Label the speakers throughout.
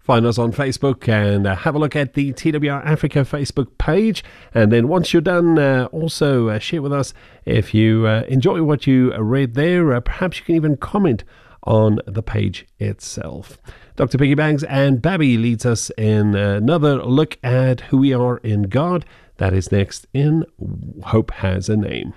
Speaker 1: Find us on Facebook and have a look at the TWR Africa Facebook page. And then once you're done, also share with us if you enjoy what you read there. Perhaps you can even comment on the page itself. Dr. Peggy Bangs and Babby leads us in another look at who we are in God. That is next in Hope Has a Name.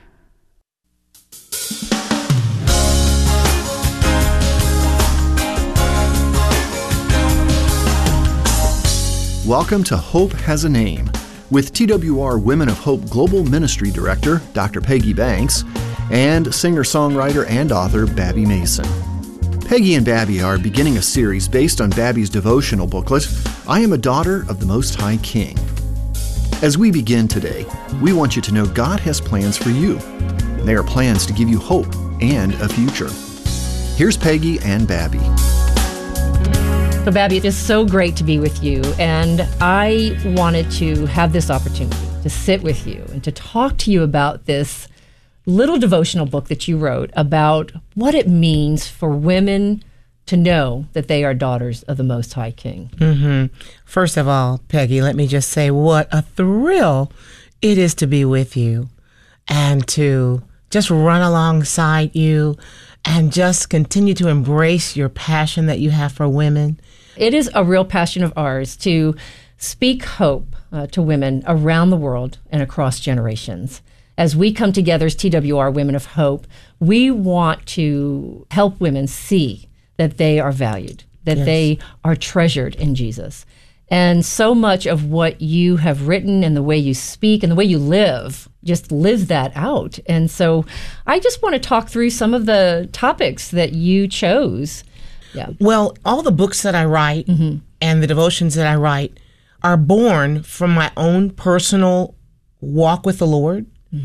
Speaker 2: Welcome to Hope Has a Name with TWR Women of Hope Global Ministry Director, Dr. Peggy Banks, and singer-songwriter and author, Babby Mason. Peggy and Babby are beginning a series based on Babby's devotional booklet, I Am a Daughter of the Most High King. As we begin today, we want you to know God has plans for you. They are plans to give you hope and a future. Here's Peggy and Babby.
Speaker 3: So, Babby, it is so great to be with you, and I wanted to have this opportunity to sit with you and to talk to you about this little devotional book that you wrote about what it means for women to know that they are daughters of the Most High King.
Speaker 4: Mm-hmm. First of all, Peggy, let me just say what a thrill it is to be with you and to just run alongside you and just continue to embrace your passion that you have for women.
Speaker 3: It is a real passion of ours to speak hope to women around the world and across generations. As we come together as TWR Women of Hope, we want to help women see that they are valued, that they are treasured in Jesus. And so much of what you have written and the way you speak and the way you live just lives that out. And so I just want to talk through some of the topics that you chose. Yeah.
Speaker 4: Well, all the books that I write and the devotions that I write are born from my own personal walk with the Lord.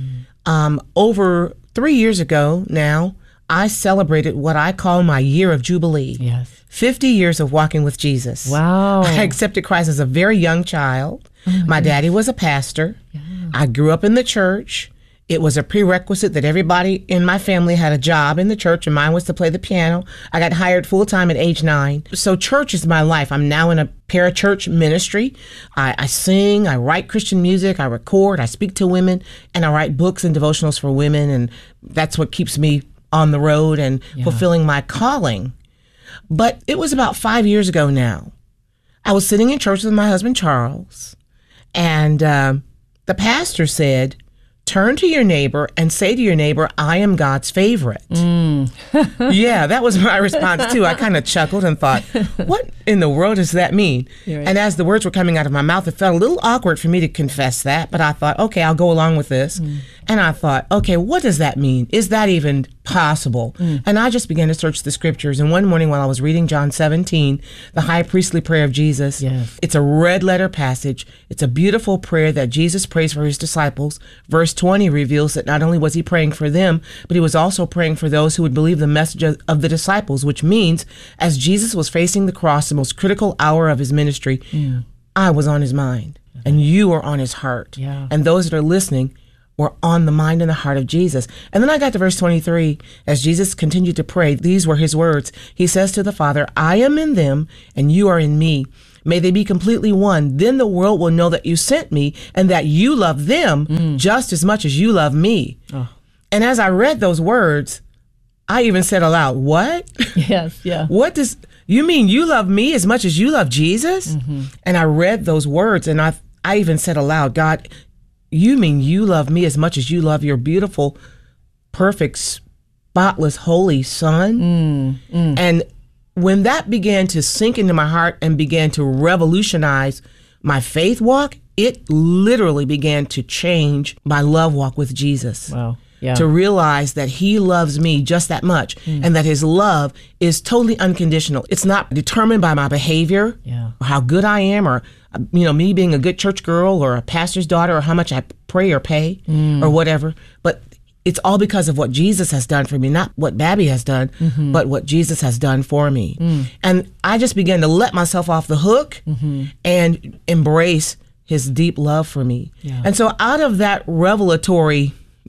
Speaker 4: Over 3 years ago now, I celebrated what I call my year of Jubilee.
Speaker 3: Yes.
Speaker 4: 50 years of walking with Jesus.
Speaker 3: Wow.
Speaker 4: I accepted Christ as a very young child. My daddy was a pastor. Yeah. I grew up in the church. It was a prerequisite that everybody in my family had a job in the church, and mine was to play the piano. I got hired full-time at age 9. So church is my life. I'm now in a parachurch ministry. I sing, I write Christian music, I record, I speak to women, and I write books and devotionals for women, and that's what keeps me on the road and fulfilling my calling. But it was about 5 years ago now. I was sitting in church with my husband, Charles, and the pastor said, turn to your neighbor and say to your neighbor, I am God's favorite. Yeah, that was my response too. I kind of chuckled and thought, what in the world does that mean? Right. And as the words were coming out of my mouth, it felt a little awkward for me to confess that, but I thought, okay, I'll go along with this. And I thought, okay, what does that mean? Is that even possible? And I just began to search the scriptures. And one morning while I was reading John 17, the high priestly prayer of Jesus, it's a red letter passage. It's a beautiful prayer that Jesus prays for his disciples. Verse 20 reveals that not only was he praying for them, but he was also praying for those who would believe the message of the disciples, which means as Jesus was facing the cross, the most critical hour of his ministry, I was on his mind and you were on his heart. And those that are listening were on the mind and the heart of Jesus. And then I got to verse 23. As Jesus continued to pray, these were his words. He says to the Father, I am in them and you are in me. May they be completely one. Then the world will know that you sent me and that you love them just as much as you love me. And as I read those words, I even said aloud, what? What does, you mean you love me as much as you love Jesus? And I read those words and I even said aloud, God, you mean you love me as much as you love your beautiful, perfect, spotless, holy Son? And when that began to sink into my heart and began to revolutionize my faith walk, it literally began to change my love walk with Jesus.
Speaker 3: Wow.
Speaker 4: To realize that he loves me just that much and that his love is totally unconditional. It's not determined by my behavior or how good I am or me being a good church girl or a pastor's daughter or how much I pray or pay or whatever. But it's all because of what Jesus has done for me, not what Babby has done, but what Jesus has done for me. And I just began to let myself off the hook and embrace his deep love for me. And so out of that revelatory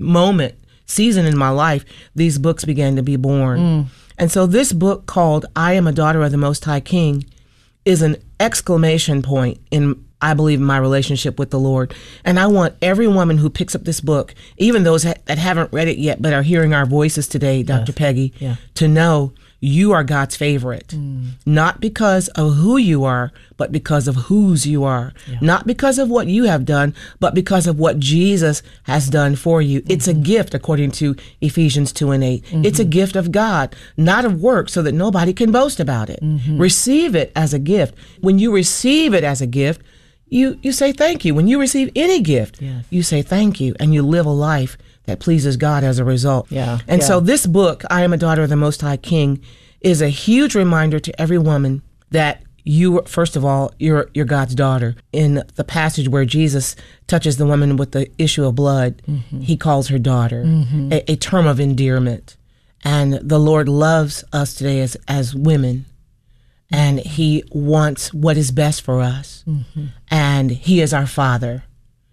Speaker 4: season in my life, these books began to be born. And so this book called I Am a Daughter of the Most High King is an exclamation point in, I believe, my relationship with the Lord. And I want every woman who picks up this book, even those that haven't read it yet but are hearing our voices today, Dr. Peggy, to know you are God's favorite. Not because of who you are, but because of whose you are. Not because of what you have done, but because of what Jesus has done for you. It's a gift, according to Ephesians 2:8. It's a gift of God, not of works, so that nobody can boast about it. Receive it as a gift. When you receive it as a gift, you say thank you. When you receive any gift, you say thank you, and you live a life that pleases God as a result. So this book, I Am a Daughter of the Most High King, is a huge reminder to every woman that you, first of all, you're God's daughter. In the passage where Jesus touches the woman with the issue of blood, he calls her daughter, a term of endearment. And the Lord loves us today as women, and he wants what is best for us. And he is our Father.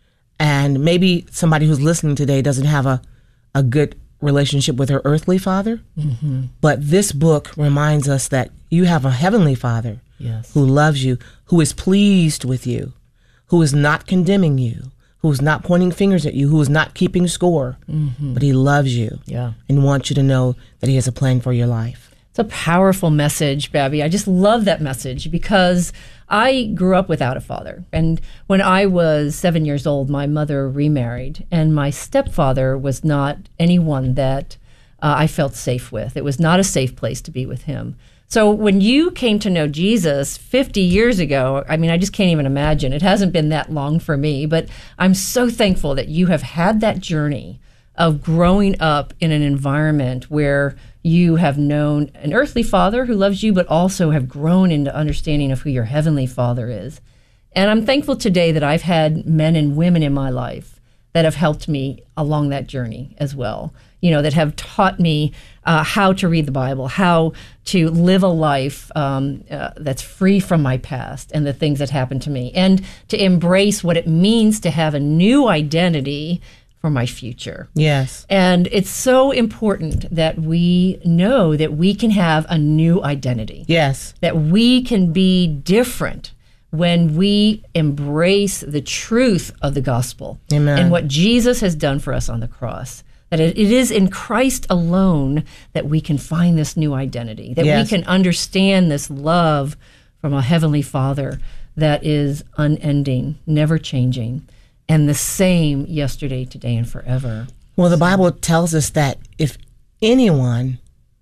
Speaker 4: And maybe somebody who's listening today doesn't have a good relationship with her earthly father, but this book reminds us that you have a heavenly Father who loves you, who is pleased with you, who is not condemning you, who is not pointing fingers at you, who is not keeping score, but he loves you and wants you to know that he has a plan for your life.
Speaker 3: It's a powerful message, Babby. I just love that message because I grew up without a father. And when I was 7 years old, my mother remarried, and my stepfather was not anyone that I felt safe with. It was not a safe place to be with him. So when you came to know Jesus 50 years ago, I mean, I just can't even imagine. It hasn't been that long for me, but I'm so thankful that you have had that journey of growing up in an environment where you have known an earthly father who loves you, but also have grown into understanding of who your heavenly Father is. And I'm thankful today that I've had men and women in my life that have helped me along that journey as well, that have taught me how to read the Bible, how to live a life that's free from my past and the things that happened to me, and to embrace what it means to have a new identity for my future.
Speaker 4: Yes.
Speaker 3: And it's so important that we know that we can have a new identity.
Speaker 4: Yes.
Speaker 3: That we can be different when we embrace the truth of the gospel.
Speaker 4: Amen.
Speaker 3: And what Jesus has done for us on the cross. That it is in Christ alone that we can find this new identity, that we can understand this love from a heavenly Father that is unending, never changing, and the same yesterday, today, and forever.
Speaker 4: Well, the Bible tells us that if anyone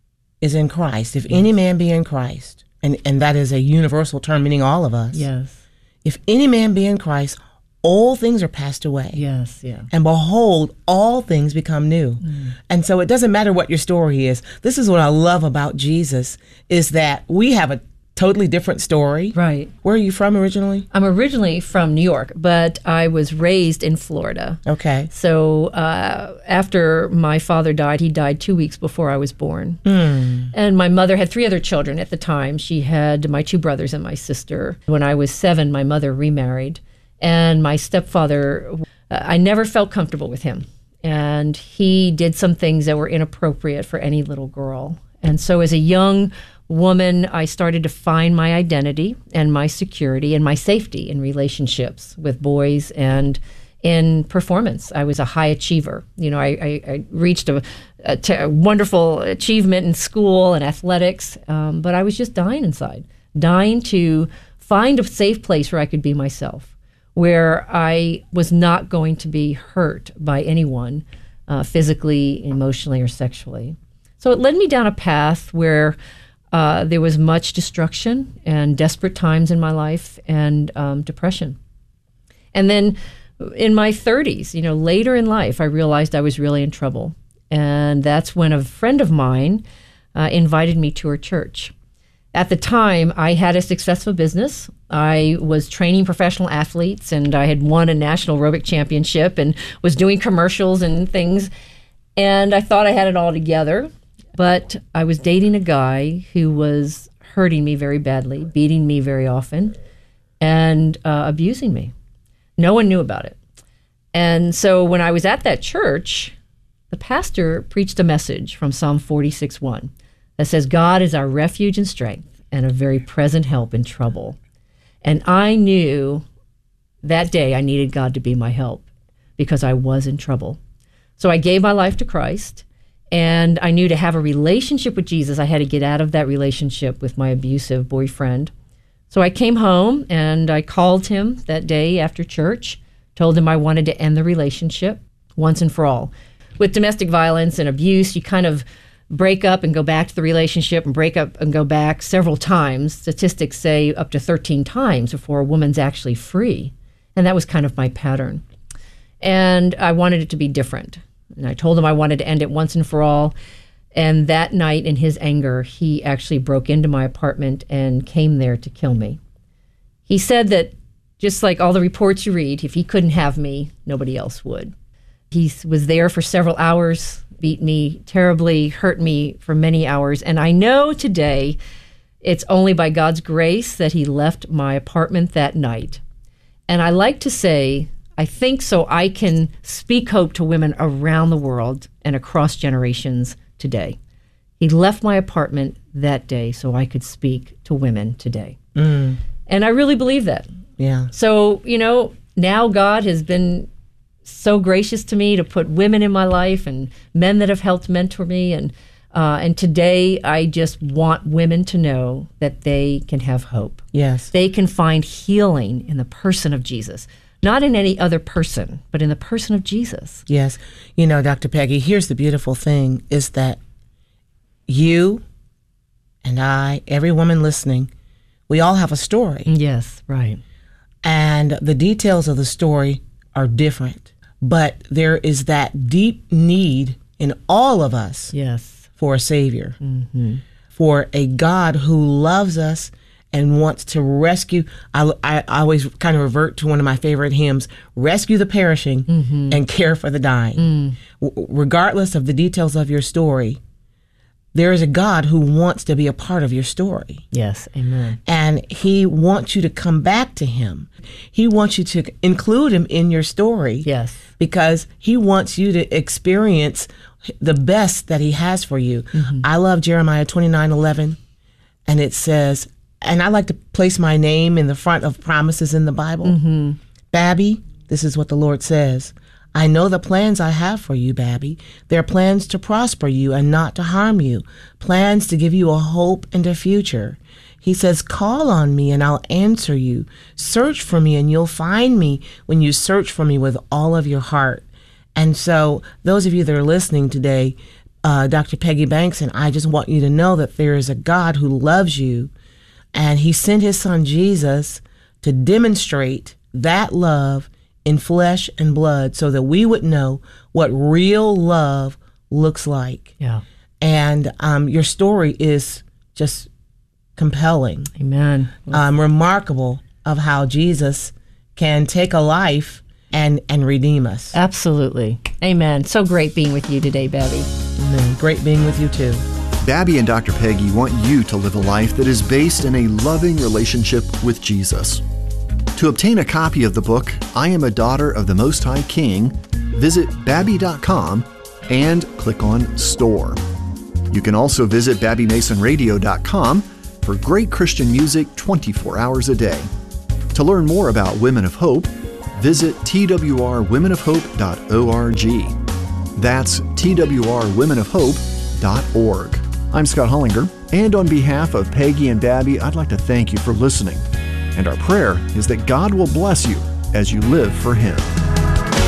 Speaker 4: is in Christ, if any man be in Christ, and that is a universal term meaning all of us.
Speaker 3: Yes.
Speaker 4: If any man be in Christ, all things are passed away.
Speaker 3: Yes, yeah.
Speaker 4: And behold, all things become new. And so it doesn't matter what your story is. This is what I love about Jesus, is that we have a totally different story.
Speaker 3: Right.
Speaker 4: Where are you from originally?
Speaker 3: I'm originally from New York, but I was raised in Florida.
Speaker 4: Okay.
Speaker 3: So after my father died, he died 2 weeks before I was born. And my mother had 3 other children at the time. She had my 2 brothers and my sister. When I was 7, my mother remarried. And my stepfather, I never felt comfortable with him. And he did some things that were inappropriate for any little girl. And so as a young woman, I started to find my identity and my security and my safety in relationships with boys and in performance. I was a high achiever. I reached a wonderful achievement in school and athletics, but I was just dying inside, dying to find a safe place where I could be myself, where I was not going to be hurt by anyone, physically, emotionally, or sexually. So it led me down a path where there was much destruction and desperate times in my life and depression. And then in my 30s, later in life, I realized I was really in trouble. And that's when a friend of mine invited me to her church. At the time, I had a successful business. I was training professional athletes, and I had won a national aerobic championship and was doing commercials and things. And I thought I had it all together. But I was dating a guy who was hurting me very badly, beating me very often, and abusing me. No one knew about it. And so when I was at that church, the pastor preached a message from Psalm 46:1 that says, God is our refuge and strength, and a very present help in trouble. And I knew that day I needed God to be my help because I was in trouble. So I gave my life to Christ, and I knew to have a relationship with Jesus, I had to get out of that relationship with my abusive boyfriend. So I came home and I called him that day after church, told him I wanted to end the relationship once and for all. With domestic violence and abuse, you kind of break up and go back to the relationship and break up and go back several times. Statistics say up to 13 times before a woman's actually free. And that was kind of my pattern. And I wanted it to be different. And I told him I wanted to end it once and for all. And that night, in his anger, he actually broke into my apartment and came there to kill me. He said that just like all the reports you read, if he couldn't have me, nobody else would. He was there for several hours, beat me terribly, hurt me for many hours. And I know today it's only by God's grace that he left my apartment that night. And I like to say, I think so I can speak hope to women around the world and across generations today. He left my apartment that day so I could speak to women today. And I really believe that.
Speaker 4: Yeah.
Speaker 3: So, now God has been so gracious to me to put women in my life and men that have helped mentor me. And today I just want women to know that they can have hope.
Speaker 4: Yes.
Speaker 3: They can find healing in the person of Jesus. Not in any other person, but in the person of Jesus.
Speaker 4: Yes. Dr. Peggy, here's the beautiful thing is that you and I, every woman listening, we all have a story.
Speaker 3: Yes, right.
Speaker 4: And the details of the story are different. But there is that deep need in all of us for a Savior, for a God who loves us and wants to rescue. I always kind of revert to one of my favorite hymns, rescue the perishing and care for the dying. Regardless of the details of your story, there is a God who wants to be a part of your story.
Speaker 3: Yes, amen.
Speaker 4: And he wants you to come back to him. He wants you to include him in your story.
Speaker 3: Yes.
Speaker 4: Because he wants you to experience the best that he has for you. I love Jeremiah 29:11, and it says, and I like to place my name in the front of promises in the Bible. Babby, this is what the Lord says. I know the plans I have for you, Babby. They're plans to prosper you and not to harm you, plans to give you a hope and a future. He says, call on me and I'll answer you. Search for me and you'll find me when you search for me with all of your heart. And so those of you that are listening today, Dr. Peggy Banks and I just want you to know that there is a God who loves you, and he sent his son Jesus to demonstrate that love in flesh and blood so that we would know what real love looks like.
Speaker 3: Yeah.
Speaker 4: And your story is just compelling.
Speaker 3: Amen.
Speaker 4: Remarkable of how Jesus can take a life and redeem us.
Speaker 3: Absolutely. Amen. So great being with you today, Babby.
Speaker 4: Amen. Great being with you too.
Speaker 2: Babby and Dr. Peggy want you to live a life that is based in a loving relationship with Jesus. To obtain a copy of the book, I Am a Daughter of the Most High King, visit babby.com and click on Store. You can also visit BabbyMasonRadio.com for great Christian music 24 hours a day. To learn more about Women of Hope, visit twrwomenofhope.org. That's twrwomenofhope.org. I'm Scott Hollinger, and on behalf of Peggy and Babby, I'd like to thank you for listening. And our prayer is that God will bless you as you live for Him.